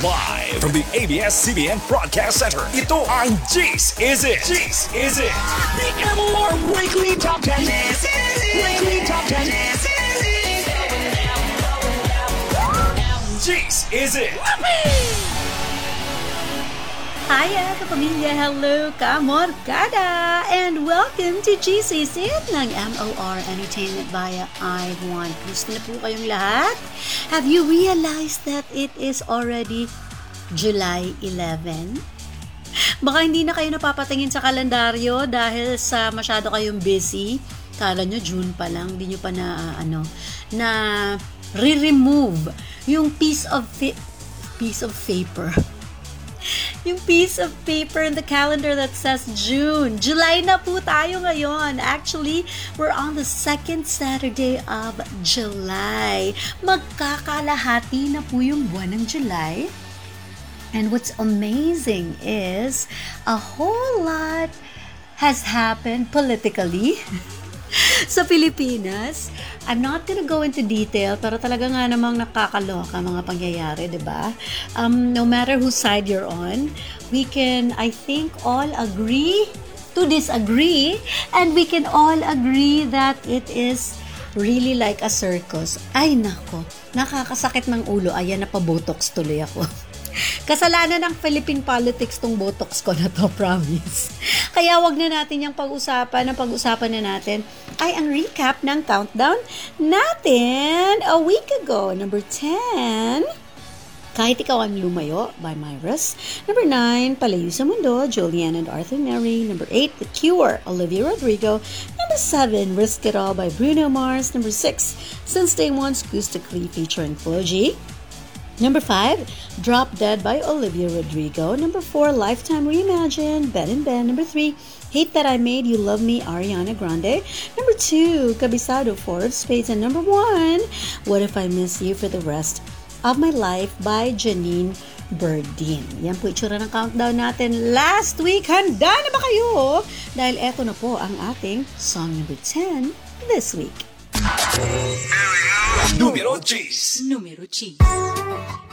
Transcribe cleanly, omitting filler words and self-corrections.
Live from the ABS-CBN Broadcast Center, ito ang G's Is It? G's Is It? The MOR Weekly Top 10. Weekly Top 10. G's Is It? Hiya, kapamilya! Hello, kamorkada! And welcome to GCC ng MOR Entertainment via I1. Gusto na po kayong lahat? Have you realized that it is already July 11? Baka hindi na kayo napapatingin sa kalendaryo dahil sa masyado kayong busy. Kala nyo June pa lang, hindi nyo pa na re-remove yung piece of paper. Yung piece of paper in the calendar that says June. July na po tayo ngayon. Actually, we're on the second Saturday of July. Magkakalahati na po yung buwan ng July. And what's amazing is a whole lot has happened politically sa Pilipinas. I'm not gonna go into detail, pero talaga nga namang nakakaloka mga pangyayari, diba? No matter whose side you're on, we can, I think, all agree to disagree, and we can all agree that it is really like a circus. Ay nako, nakakasakit ng ulo. Ayan, napabotox tuloy ako. Kasalanan ng Philippine politics tong botox ko na to, promise. Kaya wag na natin yung pag-usapan. Ang pag-usapan na natin ay ang recap ng countdown natin a week ago. Number 10, Kahit Ikaw Ang Lumayo by Myris. Number 9, Palayo sa Mundo, Julian and Arthur Neri. Number 8, The Cure, Olivia Rodrigo. Number 7, Risk It All by Bruno Mars. Number 6, Since Day One's Acoustically featuring Fuji. Number 5, Drop Dead by Olivia Rodrigo. Number 4, Lifetime Reimagined, Ben and Ben. Number 3, Hate That I Made You Love Me, Ariana Grande. Number 2, Kabisado, Four of Spades. And number 1, What If I Miss You for the Rest of My Life by Janine Berdin. Yan po itsura ng countdown natin last week. Handa na ba kayo? Dahil eto na po ang ating song number 10 this week. Numero G's. Numero G.